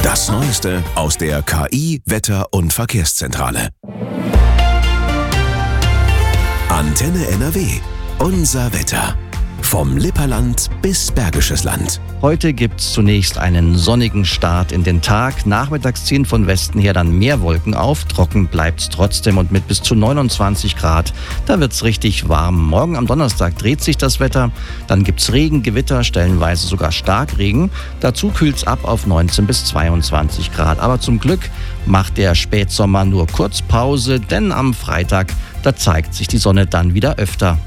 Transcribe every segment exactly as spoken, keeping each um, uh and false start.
Das Neueste aus der K I, Wetter- und Verkehrszentrale. Antenne N R W. Unser Wetter. Vom Lipperland bis Bergisches Land. Heute gibt es zunächst einen sonnigen Start in den Tag. Nachmittags ziehen von Westen her dann mehr Wolken auf. Trocken bleibt es trotzdem und mit bis zu neunundzwanzig Grad. Da wird es richtig warm. Morgen am Donnerstag dreht sich das Wetter. Dann gibt es Regen, Gewitter, stellenweise sogar Starkregen. Dazu kühlt es ab auf neunzehn bis zweiundzwanzig Grad. Aber zum Glück macht der Spätsommer nur kurz Pause, denn am Freitag, da zeigt sich die Sonne dann wieder öfter.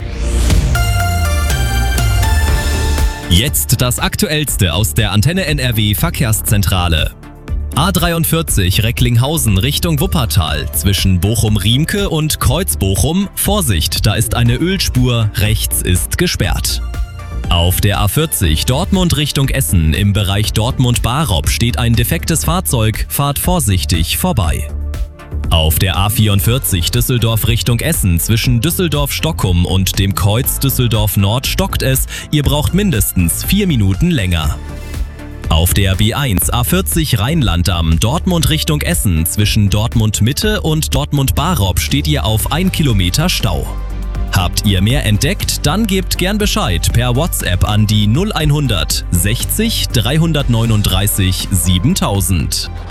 Jetzt das Aktuellste aus der Antenne N R W Verkehrszentrale. A dreiundvierzig Recklinghausen Richtung Wuppertal zwischen Bochum-Riemke und Kreuz-Bochum. Vorsicht, da ist eine Ölspur, rechts ist gesperrt. Auf der A vierzig Dortmund Richtung Essen im Bereich Dortmund-Barop steht ein defektes Fahrzeug, fahrt vorsichtig vorbei. Auf der A vierundvierzig Düsseldorf Richtung Essen zwischen Düsseldorf-Stockum und dem Kreuz Düsseldorf-Nord stockt es, ihr braucht mindestens vier Minuten länger. Auf der B eins A vierzig Rheinlanddamm Dortmund Richtung Essen zwischen Dortmund-Mitte und Dortmund-Barop steht ihr auf ein Kilometer Stau. Habt ihr mehr entdeckt? Dann gebt gern Bescheid per WhatsApp an die null hundert sechzig dreihundertneununddreißig siebentausend.